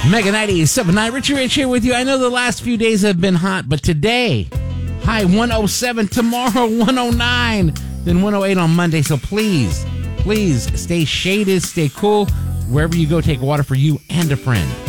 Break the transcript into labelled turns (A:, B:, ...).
A: Mega 98.7. Richie Rich here with you. I know the last few days have been hot, but today, high 107, tomorrow 109, then 108 on Monday. So please stay shaded, stay cool. Wherever you go, take water for you and a friend.